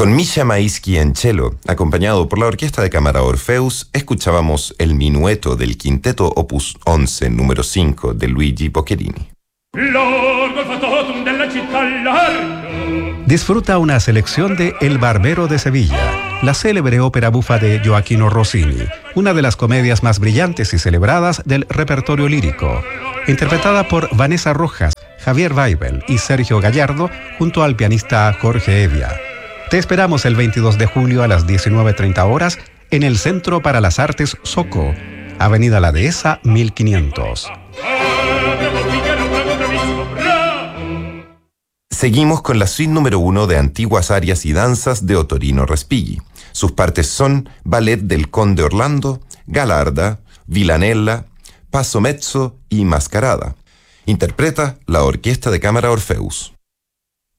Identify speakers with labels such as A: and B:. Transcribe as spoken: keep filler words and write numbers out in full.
A: Con Misha Maisky en cello, acompañado por la Orquesta de Cámara Orpheus, escuchábamos el minueto del Quinteto Opus once número cinco de Luigi Boccherini.
B: Disfruta una selección de El Barbero de Sevilla, la célebre ópera bufa de Gioachino Rossini, una de las comedias más brillantes y celebradas del repertorio lírico, interpretada por Vanessa Rojas, Javier Weibel y Sergio Gallardo, junto al pianista Jorge Evia. Te esperamos el veintidós de julio a las diecinueve treinta horas en el Centro para las Artes Soco, Avenida La Dehesa mil quinientos.
A: Seguimos con la suite número uno de Antiguas Arias y Danzas de Ottorino Respighi. Sus partes son Ballet del Conde Orlando, Galarda, Villanella, Passo Mezzo y Mascarada. Interpreta la Orquesta de Cámara Orpheus.